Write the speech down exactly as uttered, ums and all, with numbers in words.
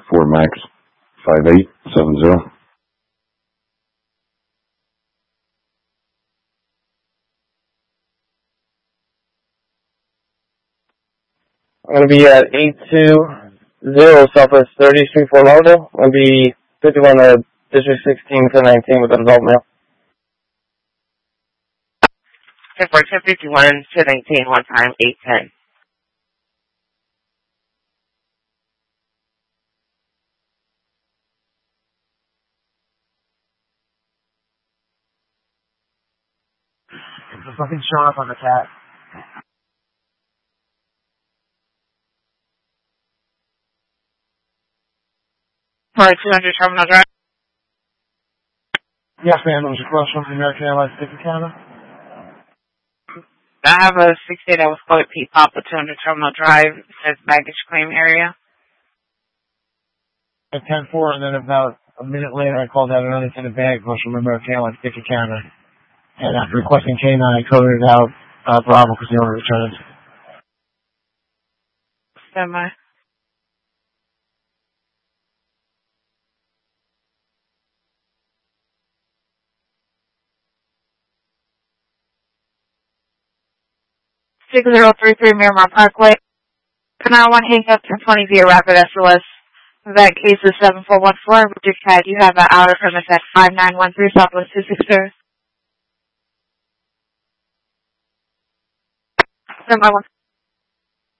four Max, five eight seven zero. I'm going to be at eight two zero Southwest thirtieth Street, Fort Lauderdale. I'm going to be fifty-one uh, District sixteen to nineteen with an adult male. Airport ten fifty-one to nineteen, one time, eight ten. There's nothing showing up on the cat. Alright, two hundred Terminal Drive. Yes, ma'am. It was across from the American Airlines ticket counter. I have a sixty-eight hour Floyd P. Pop at two hundred Terminal Drive. It says baggage claim area. At ten four, and then about a minute later, I called out another ten bag across from the American Airlines ticket counter. And after requesting K nine, I coded it out uh, Bravo because the owner returned. Stand by. six zero three three Miramar Parkway. Canal one Hancock ten twenty via Rapid S O S. That case is seven four one four. Richard Cat, you have an outer premise at five nine one three Southwest two six zero. Stand by one.